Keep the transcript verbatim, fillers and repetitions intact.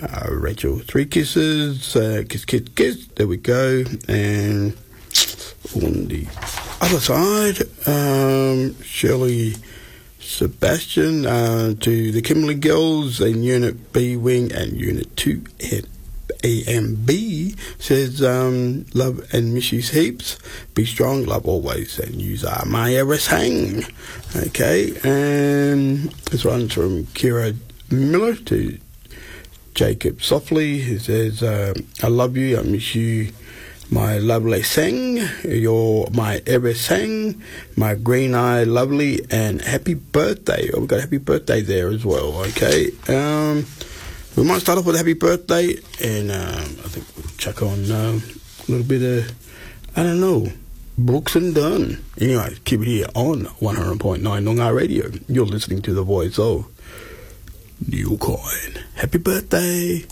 Uh, Rachel, three kisses. Uh, kiss, kiss, kiss. There we go. And on the other side, um, Shirley Sebastian, uh, to the Kimberley girls in Unit B Wing and Unit two A and B, says, um, love and miss you heaps. Be strong, love always, and use our my everything. Okay, and this one's from Kira Miller to Jacob Softly, who says, uh, I love you, I miss you, my lovely thing, you're my everything, my green eye lovely, and happy birthday. Oh, we've got happy birthday there as well, okay? Um, we might start off with happy birthday, and um, I think we'll chuck on uh, a little bit of, I don't know, Brooks and Dunn. Anyway, keep it here on one hundred point nine Noongar Radio. You're listening to the voice of New Coin. Happy birthday.